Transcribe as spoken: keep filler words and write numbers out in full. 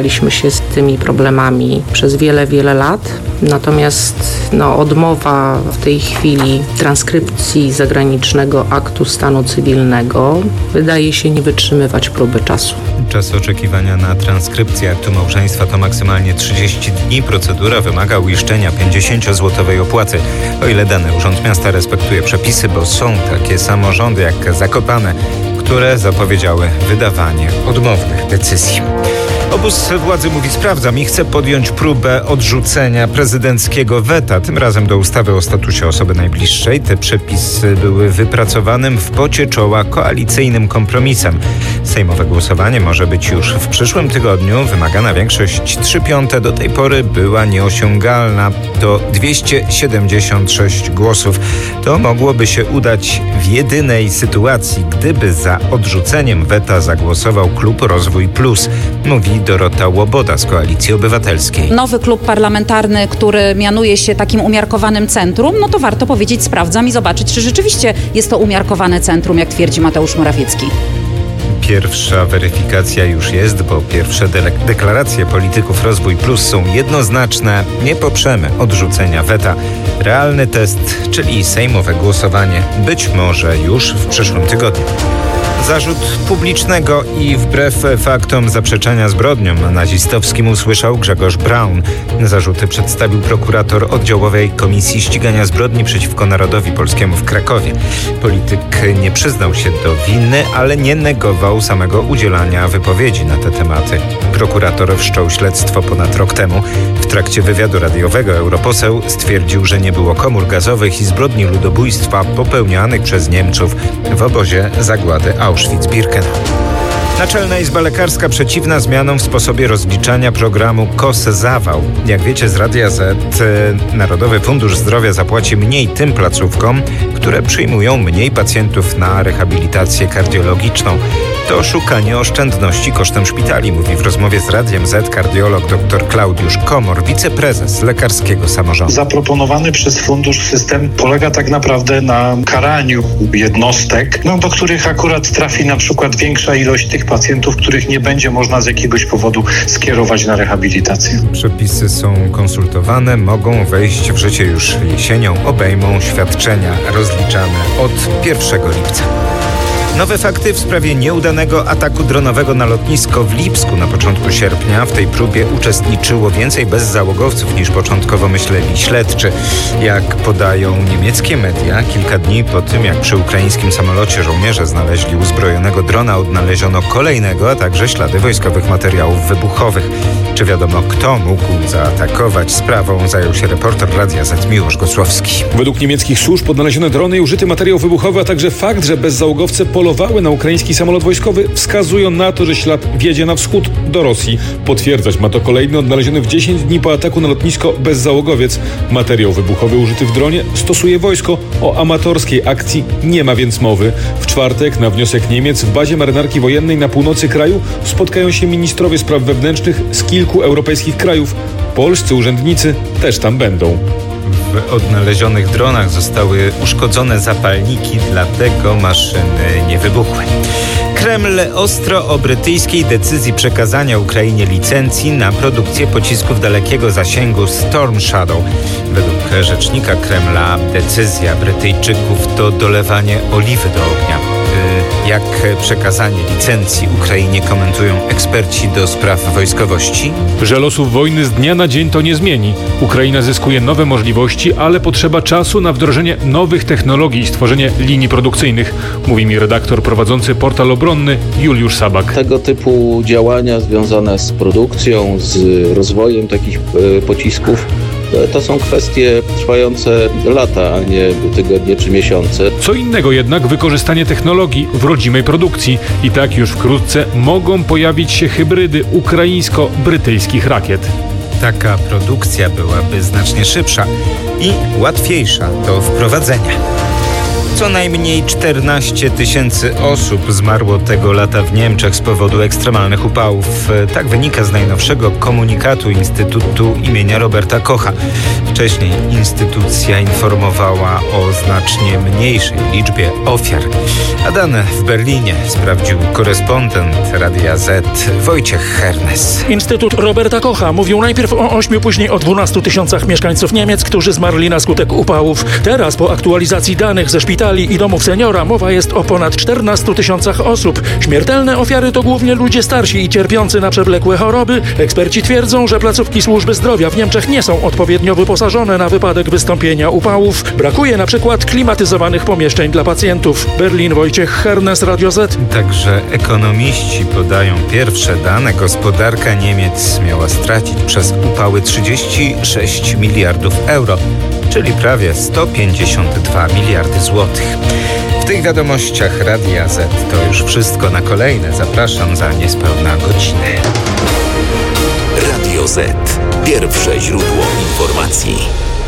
borykaliśmy się z tymi problemami przez wiele, wiele lat. Natomiast no, odmowa w tej chwili transkrypcji zagranicznego aktu stanu cywilnego wydaje się nie wytrzymywać próby czasu. Czas oczekiwania na transkrypcję aktu małżeństwa to maksymalnie trzydzieści dni. Procedura wymaga uiszczenia pięćdziesięciozłotowej opłaty. O ile dany urząd miasta respektuje przepisy, bo są takie samorządy jak Zakopane, które zapowiedziały wydawanie odmownych decyzji. Obóz władzy mówi: sprawdzam i chce podjąć próbę odrzucenia prezydenckiego weta, tym razem do ustawy o statusie osoby najbliższej. Te przepisy były wypracowanym w pocie czoła koalicyjnym kompromisem. Sejmowe głosowanie może być już w przyszłym tygodniu. Wymagana większość trzy piąte do tej pory była nieosiągalna. To dwieście siedemdziesiąt sześć głosów. To mogłoby się udać w jedynej sytuacji, gdyby za odrzuceniem weta zagłosował klub Rozwój Plus, mówi Dorota Łoboda z Koalicji Obywatelskiej. Nowy klub parlamentarny, który mianuje się takim umiarkowanym centrum, no to warto powiedzieć: sprawdzam i zobaczyć, czy rzeczywiście jest to umiarkowane centrum, jak twierdzi Mateusz Morawiecki. Pierwsza weryfikacja już jest, bo pierwsze de- deklaracje polityków Rozwój Plus są jednoznaczne. Nie poprzemy odrzucenia weta. Realny test, czyli sejmowe głosowanie, być może już w przyszłym tygodniu. Zarzut publicznego i wbrew faktom zaprzeczania zbrodniom nazistowskim usłyszał Grzegorz Braun. Zarzuty przedstawił prokurator oddziałowej Komisji Ścigania Zbrodni przeciwko Narodowi Polskiemu w Krakowie. Polityk nie przyznał się do winy, ale nie negował samego udzielania wypowiedzi na te tematy. Prokurator wszczął śledztwo ponad rok temu. W trakcie wywiadu radiowego europoseł stwierdził, że nie było komór gazowych i zbrodni ludobójstwa popełnianych przez Niemców w obozie zagłady Auschwitz-Birkenau. Naczelna Izba Lekarska przeciwna zmianom w sposobie rozliczania programu K O S Zawał. Jak wiecie z Radia Z, Narodowy Fundusz Zdrowia zapłaci mniej tym placówkom, które przyjmują mniej pacjentów na rehabilitację kardiologiczną. To szukanie oszczędności kosztem szpitali, mówi w rozmowie z Radiem Z kardiolog dr Klaudiusz Komor, wiceprezes lekarskiego samorządu. Zaproponowany przez fundusz system polega tak naprawdę na karaniu jednostek, no, do których akurat trafi na przykład większa ilość tych pacjentów, których nie będzie można z jakiegoś powodu skierować na rehabilitację. Przepisy są konsultowane, mogą wejść w życie już jesienią, obejmą świadczenia rozliczane od pierwszego lipca. Nowe fakty w sprawie nieudanego ataku dronowego na lotnisko w Lipsku na początku sierpnia. W tej próbie uczestniczyło więcej bezzałogowców niż początkowo myśleli śledczy. Jak podają niemieckie media, kilka dni po tym, jak przy ukraińskim samolocie żołnierze znaleźli uzbrojonego drona, odnaleziono kolejnego, a także ślady wojskowych materiałów wybuchowych. Czy wiadomo, kto mógł zaatakować? Sprawą zajął się reporter Radia Z Miłosz Gosłowski. Według niemieckich służb odnalezione drony i użyty materiał wybuchowy, a także fakt, że bezzałogowcy polowały na ukraiński samolot wojskowy, wskazują na to, że ślad wiedzie na wschód do Rosji. Potwierdzać ma to kolejny odnaleziony w dziesięć dni po ataku na lotnisko bezzałogowiec. Materiał wybuchowy użyty w dronie stosuje wojsko. O amatorskiej akcji nie ma więc mowy. W czwartek na wniosek Niemiec w bazie marynarki wojennej na północy kraju spotkają się ministrowie spraw wewnętrznych z kilku europejskich krajów. Polscy urzędnicy też tam będą. W odnalezionych dronach zostały uszkodzone zapalniki, dlatego maszyny nie wybuchły. Kreml ostro o brytyjskiej decyzji przekazania Ukrainie licencji na produkcję pocisków dalekiego zasięgu Storm Shadow. Według rzecznika Kremla decyzja Brytyjczyków to dolewanie oliwy do ognia. Jak przekazanie licencji Ukrainie komentują eksperci do spraw wojskowości? Że losów wojny z dnia na dzień to nie zmieni. Ukraina zyskuje nowe możliwości, ale potrzeba czasu na wdrożenie nowych technologii i stworzenie linii produkcyjnych, mówi mi redaktor prowadzący portal obronny Juliusz Sabak. Tego typu działania związane z produkcją, z rozwojem takich pocisków to są kwestie trwające lata, a nie tygodnie czy miesiące. Co innego jednak wykorzystanie technologii w rodzimej produkcji. I tak już wkrótce mogą pojawić się hybrydy ukraińsko-brytyjskich rakiet. Taka produkcja byłaby znacznie szybsza i łatwiejsza do wprowadzenia. Co najmniej czternaście tysięcy osób zmarło tego lata w Niemczech z powodu ekstremalnych upałów. Tak wynika z najnowszego komunikatu Instytutu imienia Roberta Kocha. Wcześniej instytucja informowała o znacznie mniejszej liczbie ofiar. A dane w Berlinie sprawdził korespondent Radia Z Wojciech Hernes. Instytut Roberta Kocha mówił najpierw o ośmiu, później o dwunastu tysiącach mieszkańców Niemiec, którzy zmarli na skutek upałów. Teraz po aktualizacji danych ze szpitali i domów seniora mowa jest o ponad czternastu tysiącach osób. Śmiertelne ofiary to głównie ludzie starsi i cierpiący na przewlekłe choroby. Eksperci twierdzą, że placówki służby zdrowia w Niemczech nie są odpowiednio wyposażone na wypadek wystąpienia upałów. Brakuje na przykład klimatyzowanych pomieszczeń dla pacjentów. Berlin, Wojciech Hernes, Radio Z. Także ekonomiści podają pierwsze dane. Gospodarka Niemiec miała stracić przez upały trzydzieści sześć miliardów euro, czyli prawie sto pięćdziesiąt dwa miliardy złotych. W tych wiadomościach Radia Z to już wszystko. Na kolejne zapraszam za niespełna godzinę. Radio Z. Pierwsze źródło informacji.